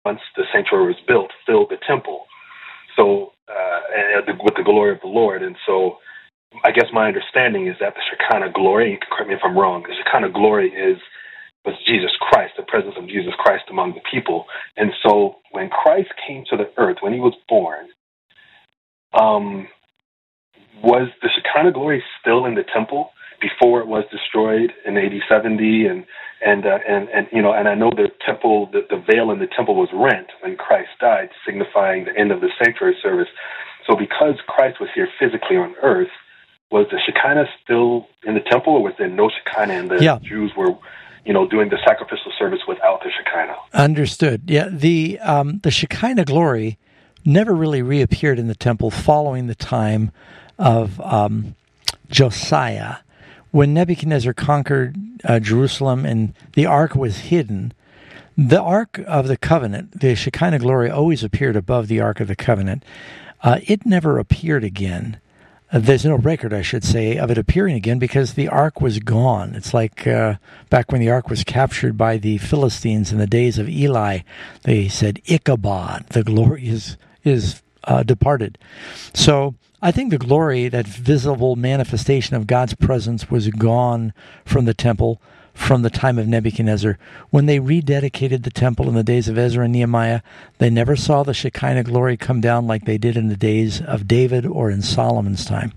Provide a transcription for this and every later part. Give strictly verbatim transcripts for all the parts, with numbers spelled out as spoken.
once the sanctuary was built, filled the temple. So uh, and the, with the glory of the Lord. And so I guess my understanding is that the Shekinah glory, you can correct me if I'm wrong, the Shekinah glory is was Jesus Christ, the presence of Jesus Christ among the people. And so when Christ came to the earth, when he was born, um, was the Shekinah glory still in the temple before it was destroyed in A D seventy? And and uh, and and you know, and I know the temple, the, the veil in the temple was rent when Christ died, signifying the end of the sanctuary service. So because Christ was here physically on earth, was the Shekinah still in the temple, or was there no Shekinah and the yeah. Jews were, you know, doing the sacrificial service without the Shekinah? Understood. Yeah, the um, the Shekinah glory never really reappeared in the temple following the time of um, Josiah. When Nebuchadnezzar conquered uh, Jerusalem and the ark was hidden, the Ark of the Covenant, the Shekinah glory, always appeared above the Ark of the Covenant. Uh, it never appeared again. Uh, there's no record, I should say, of it appearing again because the ark was gone. It's like uh, back when the ark was captured by the Philistines in the days of Eli. They said, Ichabod, the glory is is uh, departed. So I think the glory, that visible manifestation of God's presence, was gone from the temple from the time of Nebuchadnezzar. When they rededicated the temple in the days of Ezra and Nehemiah, they never saw the Shekinah glory come down like they did in the days of David or in Solomon's time.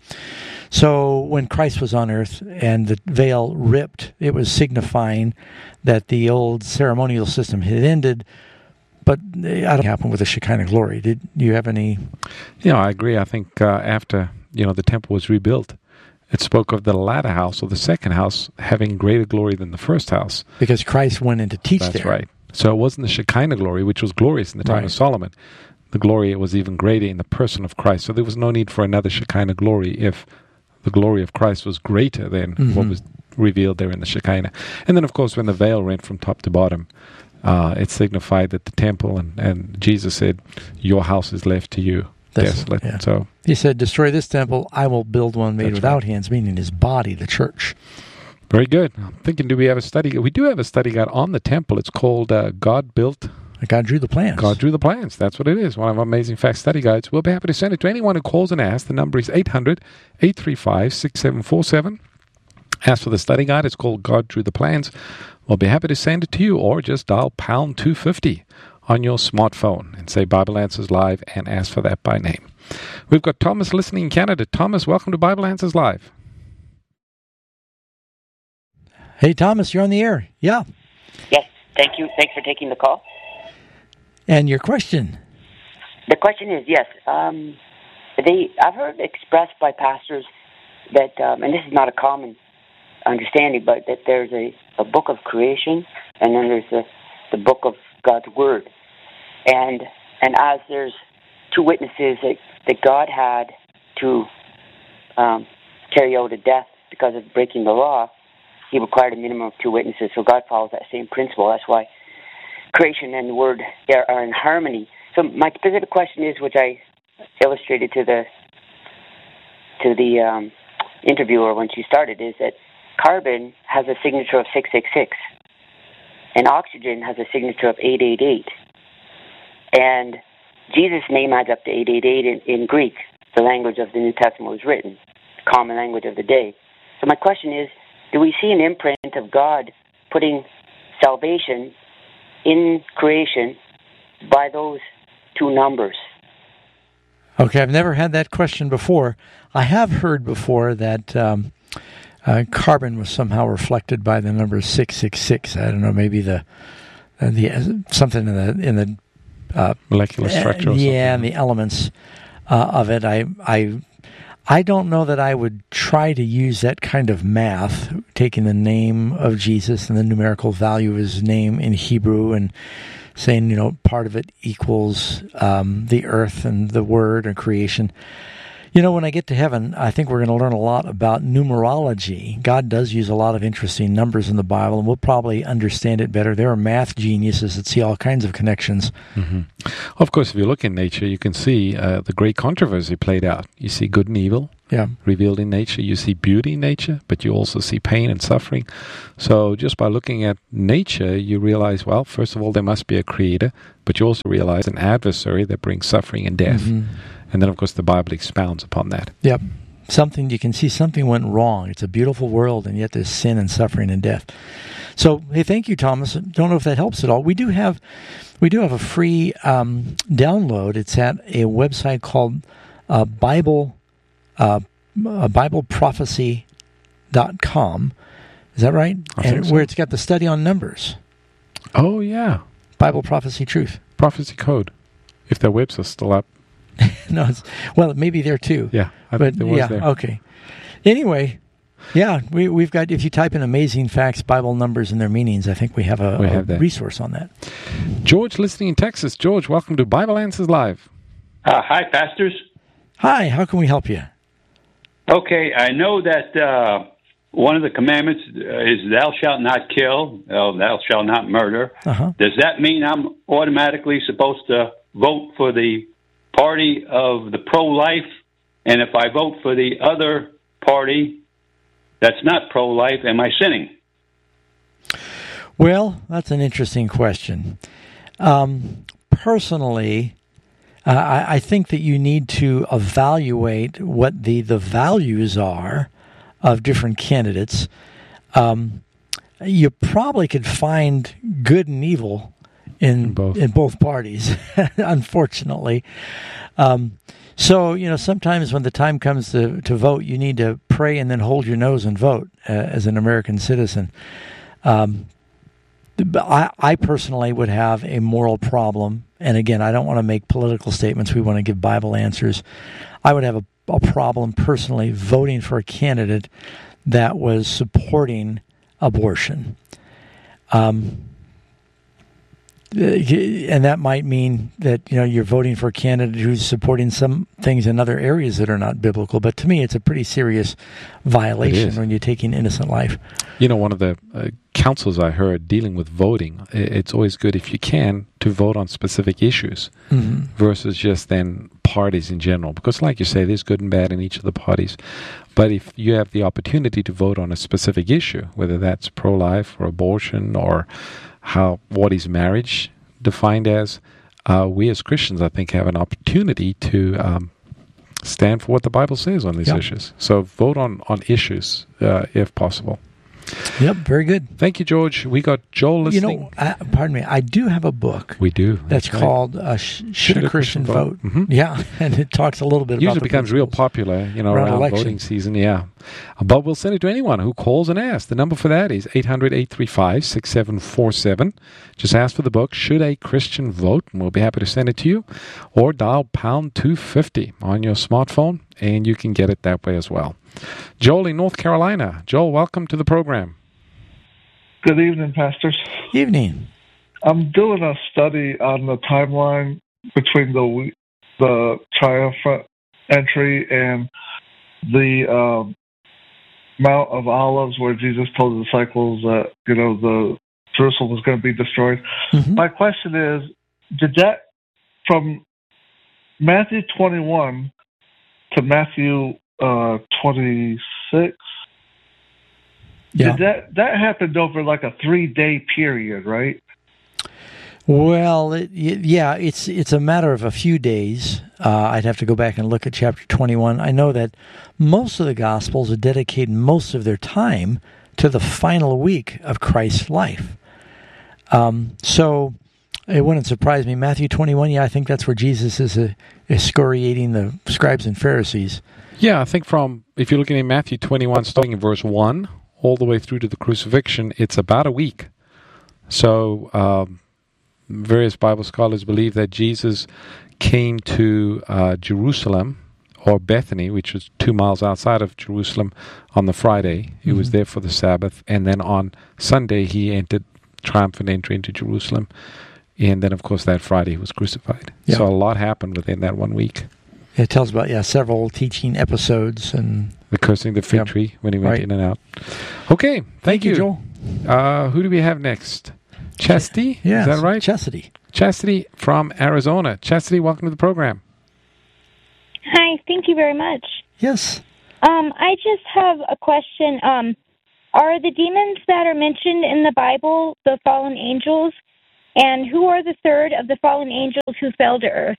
So when Christ was on earth and the veil ripped, it was signifying that the old ceremonial system had ended. But I don't know what happened with the Shekinah glory. Did you have any? Yeah, I agree. I think uh, after you know the temple was rebuilt, it spoke of the latter house or the second house having greater glory than the first house. Because Christ went in to teach That's there. That's right. So it wasn't the Shekinah glory, which was glorious in the time right. of Solomon. The glory was even greater in the person of Christ. So there was no need for another Shekinah glory if the glory of Christ was greater than mm-hmm. what was revealed there in the Shekinah. And then, of course, when the veil rent from top to bottom, uh, it signified that the temple and, and Jesus said, your house is left to you. That's, desolate. Yeah. So he said, destroy this temple, I will build one made without right. hands, meaning his body, the church. Very good. I'm thinking, do we have a study? We do have a study guide on the temple. It's called uh, God Built. God Drew the Plans. God Drew the Plans. That's what it is. One of our amazing fact study guides. We'll be happy to send it to anyone who calls and asks. The number is eight hundred, eight three five, six seven four seven. As for the study guide, it's called God Drew the Plans. We'll be happy to send it to you, or just dial pound two fifty on your smartphone and say Bible Answers Live and ask for that by name. We've got Thomas listening in Canada. Thomas, welcome to Bible Answers Live. Hey, Thomas, you're on the air. Yeah. Yes, thank you. Thanks for taking the call. And your question? The question is, yes, um, they. I've heard expressed by pastors that, um, and this is not a common understanding, but that there's a, a book of creation, and then there's the, the book of God's Word. And and as there's two witnesses that, that God had to um, carry out a death because of breaking the law, he required a minimum of two witnesses. So God follows that same principle. That's why creation and the Word are, are in harmony. So my specific question is, which I illustrated to the to the um, interviewer when she started, is that carbon has a signature of six six six, and oxygen has a signature of eight eight eight. And Jesus' name adds up to eight eight eight in, in Greek, the language of the New Testament was written, common language of the day. So my question is, do we see an imprint of God putting salvation in creation by those two numbers? Okay, I've never had that question before. I have heard before that um, uh, carbon was somehow reflected by the number six six six. I don't know, maybe the uh, the uh, something in the in the uh, molecular structure. Uh, or yeah, and the elements uh, of it. I I I don't know that I would try to use that kind of math, taking the name of Jesus and the numerical value of his name in Hebrew and saying, you know, part of it equals um, the earth and the word and creation. You know, when I get to heaven, I think we're going to learn a lot about numerology. God does use a lot of interesting numbers in the Bible, and we'll probably understand it better. There are math geniuses that see all kinds of connections. Mm-hmm. Of course, if you look in nature, you can see uh, the great controversy played out. You see good and evil yeah. revealed in nature. You see beauty in nature, but you also see pain and suffering. So just by looking at nature, you realize, well, first of all, there must be a creator, but you also realize an adversary that brings suffering and death. Mm-hmm. And then, of course, the Bible expounds upon that. Yep. Something, you can see something went wrong. It's a beautiful world, and yet there's sin and suffering and death. So, hey, thank you, Thomas. Don't know if that helps at all. We do have, we do have a free um, download. It's at a website called uh, Bible, uh, uh, Bible Prophecy dot com. Is that right? I and think so. Where it's got the study on numbers. Oh, yeah. Bible Prophecy Truth. Prophecy Code, if their website's still up. no, it's, well, it may be there too. Yeah, I but think it was yeah, there. Okay. Anyway, yeah, we, we've got, if you type in Amazing Facts, Bible Numbers, and their meanings, I think we have a, we a have that. resource on that. George, listening in Texas. George, welcome to Bible Answers Live. Uh, hi, pastors. Hi, how can we help you? Okay, I know that uh, one of the commandments is thou shalt not kill, uh, thou shalt not murder. Uh-huh. Does that mean I'm automatically supposed to vote for the party of the pro-life? And if I vote for the other party that's not pro-life, am I sinning? Well, that's an interesting question. Um, personally, uh, I, I think that you need to evaluate what the, the values are of different candidates. Um, you probably could find good and evil in both, in both parties, unfortunately. Um, so, you know, sometimes when the time comes to, to vote, you need to pray and then hold your nose and vote uh, as an American citizen. Um, I, I personally would have a moral problem. And again, I don't want to make political statements. We want to give Bible answers. I would have a, a problem personally voting for a candidate that was supporting abortion. Um, and that might mean that, you know, you're voting for a candidate who's supporting some things in other areas that are not biblical. But to me, it's a pretty serious violation when you're taking innocent life. You know, one of the uh, counsels I heard dealing with voting, it's always good if you can to vote on specific issues mm-hmm. versus just then parties in general. Because like you say, there's good and bad in each of the parties. But if you have the opportunity to vote on a specific issue, whether that's pro-life or abortion or how what is marriage defined as, uh, we as Christians, I think, have an opportunity to um, stand for what the Bible says on these yep. issues. So vote on, on issues uh, if possible. Yep, very good. Thank you, George. We got Joel listening. You know, I, pardon me, I do have a book. We do. That's, that's called uh, Sh- Should, Should a Christian, Christian Vote? vote? Mm-hmm. Yeah, and it talks a little bit Usually about Usually becomes real popular, you know, around, around voting season, yeah. But we'll send it to anyone who calls and asks. The number for that is eight hundred, eight three five, six seven four seven. Just ask for the book, Should a Christian Vote? And we'll be happy to send it to you. Or dial pound two fifty on your smartphone, and you can get it that way as well. Joel in North Carolina. Joel, welcome to the program. Good evening, pastors. Evening. I'm doing a study on the timeline between the the triumphant entry and the uh, Mount of Olives, where Jesus told the disciples that you know the Jerusalem was going to be destroyed. Mm-hmm. My question is, did that from Matthew twenty-one to Matthew uh, twenty-six? Yeah. Did that that happened over like a three day period, right? Well, it, yeah, it's it's a matter of a few days. Uh, I'd have to go back and look at chapter twenty-one. I know that most of the Gospels are dedicating most of their time to the final week of Christ's life. Um, so it wouldn't surprise me. Matthew twenty-one, yeah, I think that's where Jesus is uh, excoriating the scribes and Pharisees. Yeah, I think from, if you're looking at Matthew twenty-one, starting in verse one, all the way through to the crucifixion, it's about a week. So um, various Bible scholars believe that Jesus came to uh, Jerusalem, or Bethany, which was two miles outside of Jerusalem, on the Friday. He mm-hmm. was there for the Sabbath. And then on Sunday, he entered triumphant entry into Jerusalem. And then, of course, that Friday he was crucified. Yeah. So a lot happened within that one week. It tells about, yeah, several teaching episodes and the cursing the fig Yep. tree when he went Right. in and out. Okay, thank, Thank you, you. Joel. Uh, who do we have next? Chastity? Yeah, Is that right? Chastity. Chastity from Arizona. Chastity, welcome to the program. Hi, thank you very much. Yes. Um, I just have a question. Um, are the demons that are mentioned in the Bible the fallen angels? And who are the third of the fallen angels who fell to earth?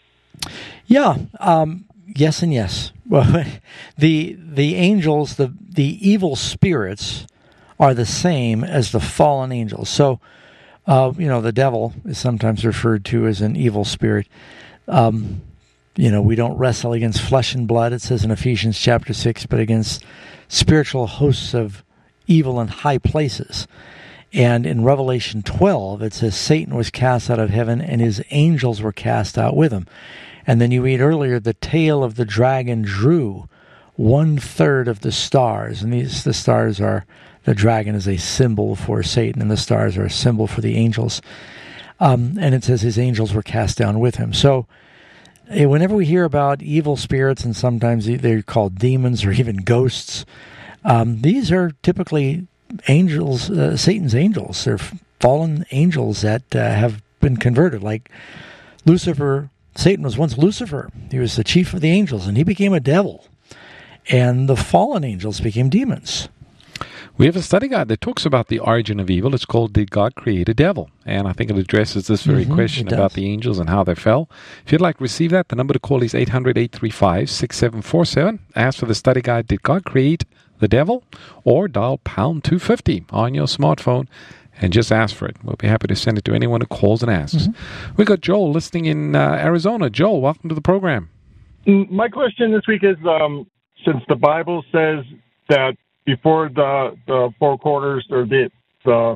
Yeah. Um, yes and yes. Well, the the angels, the the evil spirits, are the same as the fallen angels. So, uh, you know, the devil is sometimes referred to as an evil spirit. Um, you know, we don't wrestle against flesh and blood, it says in Ephesians chapter six, but against spiritual hosts of evil in high places. And in Revelation twelve, it says Satan was cast out of heaven and his angels were cast out with him. And then you read earlier, the tail of the dragon drew one third of the stars. And these the stars are, the dragon is a symbol for Satan, and the stars are a symbol for the angels. Um, and it says his angels were cast down with him. So eh, whenever we hear about evil spirits, and sometimes they're called demons or even ghosts, um, these are typically angels, uh, Satan's angels. They're fallen angels that uh, have been converted. Like Lucifer, Satan was once Lucifer. He was the chief of the angels, and he became a devil. And the fallen angels became demons. We have a study guide that talks about the origin of evil. It's called Did God Create a Devil? And I think it addresses this very Mhm, question it about does. the angels and how they fell. If you'd like to receive that, the number to call is eight hundred, eight three five, six seven four seven. Ask for the study guide, Did God Create the Devil? Or dial pound two fifty on your smartphone and just ask for it. We'll be happy to send it to anyone who calls and asks. Mm-hmm. We've got Joel listening in uh, Arizona. Joel, welcome to the program. My question this week is, um, since the Bible says that before the, the four quarters or the the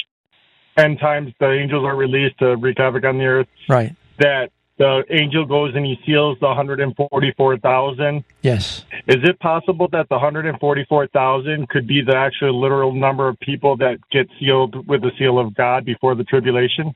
end times, the angels are released to wreak havoc on the earth, Right. that the angel goes and he seals the one hundred forty-four thousand. Yes. Is it possible that the one hundred forty-four thousand could be the actual literal number of people that get sealed with the seal of God before the tribulation?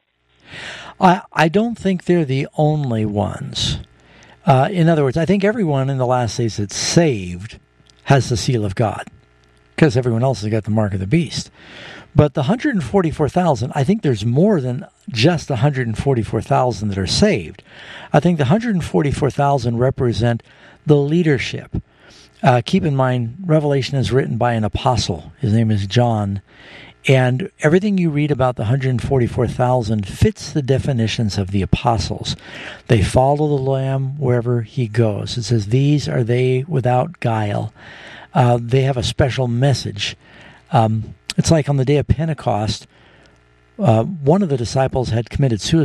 I, I don't think they're the only ones. Uh, in other words, I think everyone in the last days that's saved has the seal of God, because everyone else has got the mark of the beast. But the one hundred forty-four thousand, I think there's more than just one hundred forty-four thousand that are saved. I think the one hundred forty-four thousand represent the leadership. Uh, keep in mind, Revelation is written by an apostle. His name is John. And everything you read about the one hundred forty-four thousand fits the definitions of the apostles. They follow the Lamb wherever he goes. It says, these are they without guile. Uh, they have a special message. Um, it's like on the day of Pentecost, uh, one of the disciples had committed suicide.